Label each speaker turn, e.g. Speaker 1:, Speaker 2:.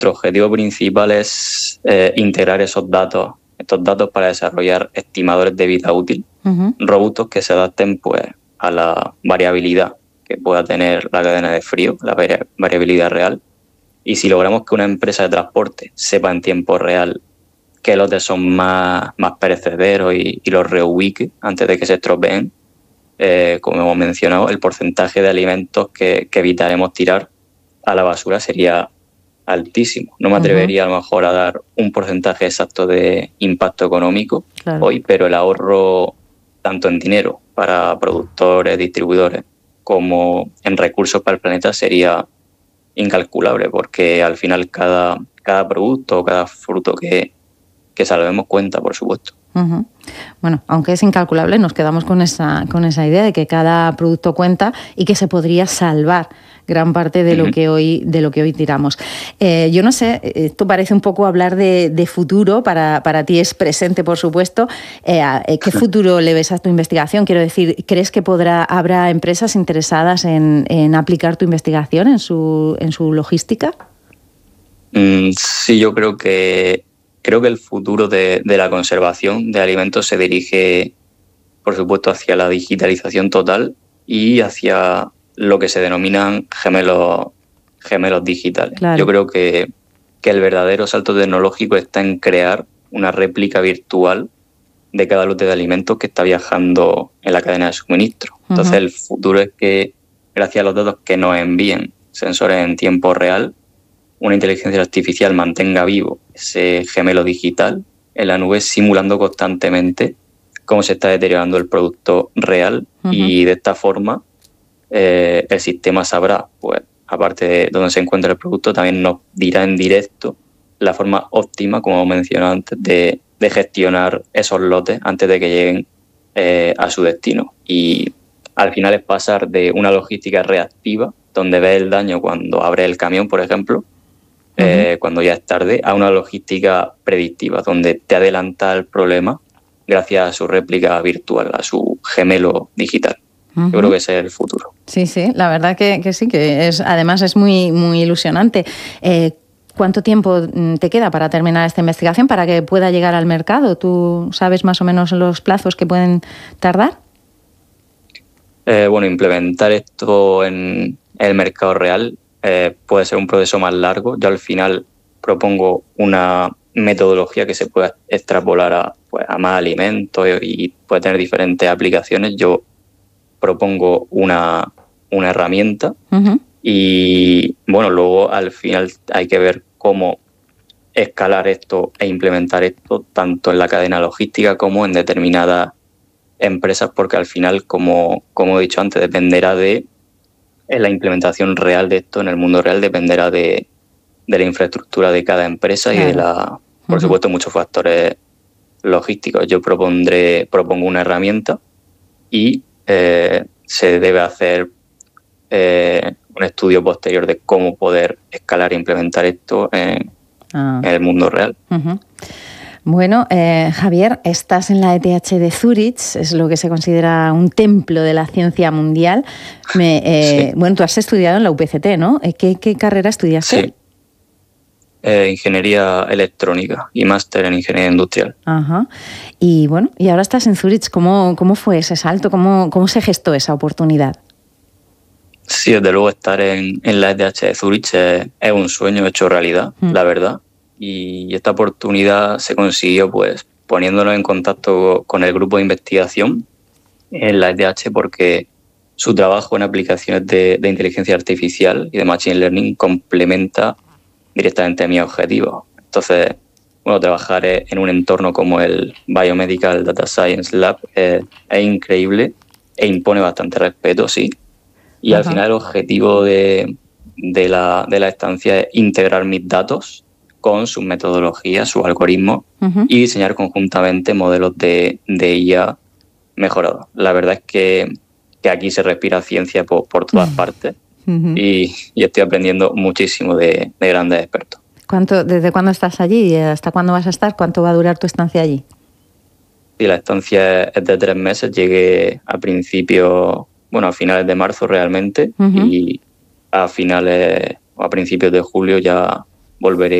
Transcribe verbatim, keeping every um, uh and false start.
Speaker 1: nuestro objetivo principal es eh, integrar esos datos, estos datos para desarrollar estimadores de vida útil uh-huh. robustos que se adapten pues, a la variabilidad que pueda tener la cadena de frío, la vari- variabilidad real. Y si logramos que una empresa de transporte sepa en tiempo real qué lotes son más, más perecederos y, y los reubique antes de que se estropeen, eh, como hemos mencionado, el porcentaje de alimentos que, que evitaremos tirar a la basura sería altísimo. No me atrevería uh-huh. a lo mejor a dar un porcentaje exacto de impacto económico claro. hoy, pero el ahorro tanto en dinero para productores, distribuidores, como en recursos para el planeta sería incalculable, porque al final cada, cada producto, cada fruto que, que salvemos cuenta, por supuesto.
Speaker 2: Uh-huh. Bueno, aunque es incalculable, nos quedamos con esa, con esa idea de que cada producto cuenta y que se podría salvar gran parte de uh-huh. lo que hoy de lo que hoy tiramos. Eh, yo no sé, esto parece un poco hablar de, de futuro, para, para ti es presente, por supuesto. Eh, ¿Qué futuro le ves a tu investigación? Quiero decir, ¿crees que podrá habrá empresas interesadas en, en aplicar tu investigación en su, en su logística?
Speaker 1: Mm, sí, yo creo que Creo que el futuro de, de la conservación de alimentos se dirige, por supuesto, hacia la digitalización total y hacia lo que se denominan gemelos, gemelos digitales. Claro. Yo creo que, que el verdadero salto tecnológico está en crear una réplica virtual de cada lote de alimentos que está viajando en la cadena de suministro. Entonces, uh-huh. el futuro es que, gracias a los datos que nos envíen sensores en tiempo real, una inteligencia artificial mantenga vivo ese gemelo digital en la nube, simulando constantemente cómo se está deteriorando el producto real uh-huh. y de esta forma eh, el sistema sabrá, pues aparte de dónde se encuentra el producto, también nos dirá en directo la forma óptima, como mencioné antes, de, de gestionar esos lotes antes de que lleguen eh, a su destino. Y al final es pasar de una logística reactiva, donde ves el daño cuando abre el camión, por ejemplo, Eh, uh-huh. cuando ya es tarde, a una logística predictiva, donde te adelanta el problema gracias a su réplica virtual, a su gemelo digital. Uh-huh. Yo creo que ese es el futuro.
Speaker 2: Sí, sí, la verdad que, que sí, que es, además es muy, muy ilusionante. Eh, ¿Cuánto tiempo te queda para terminar esta investigación, para que pueda llegar al mercado? ¿Tú sabes más o menos los plazos que pueden tardar?
Speaker 1: Eh, bueno, implementar esto en el mercado real Eh, puede ser un proceso más largo. Yo al final propongo una metodología que se pueda extrapolar a, pues, a más alimentos y, y puede tener diferentes aplicaciones. Yo propongo una, una herramienta uh-huh. y bueno, luego al final hay que ver cómo escalar esto e implementar esto tanto en la cadena logística como en determinadas empresas, porque al final, como, como he dicho antes, dependerá de la implementación real de esto en el mundo real, dependerá de, de la infraestructura de cada empresa claro. y de la, por uh-huh. supuesto, muchos factores logísticos. Yo propondré, propongo una herramienta y eh, se debe hacer eh, un estudio posterior de cómo poder escalar e implementar esto en, ah. en el mundo real.
Speaker 2: Uh-huh. Bueno, eh, Javier, estás en la E T H de Zúrich, es lo que se considera un templo de la ciencia mundial. Me, eh, sí. Bueno, tú has estudiado en la U P C T, ¿no? ¿Qué, qué carrera estudiaste?
Speaker 1: Sí, eh, Ingeniería Electrónica y máster en Ingeniería Industrial.
Speaker 2: Ajá. Y bueno, y ahora estás en Zúrich. ¿Cómo, cómo fue ese salto? ¿Cómo, cómo se gestó esa oportunidad?
Speaker 1: Sí, desde luego estar en, en la E T H de Zúrich es, es un sueño hecho realidad, mm. la verdad. Y esta oportunidad se consiguió pues poniéndonos en contacto con el grupo de investigación en la E T H, porque su trabajo en aplicaciones de, de inteligencia artificial y de machine learning complementa directamente mi objetivo. Entonces, bueno, trabajar en un entorno como el Biomedical Data Science Lab es, es increíble e impone bastante respeto, sí. Y Ajá. al final el objetivo de, de, la, de la estancia es integrar mis datos con sus metodologías, sus algoritmos uh-huh. y diseñar conjuntamente modelos de, de I A mejorados. La verdad es que, que aquí se respira ciencia por, por todas uh-huh. partes uh-huh. y, y estoy aprendiendo muchísimo de, de grandes expertos.
Speaker 2: ¿Cuánto, ¿Desde cuándo estás allí? ¿Hasta cuándo vas a estar? ¿Cuánto va a durar tu estancia allí?
Speaker 1: Sí, la estancia es de tres meses. Llegué a principios, bueno, a finales de marzo realmente uh-huh. y a finales o a principios de julio ya volveré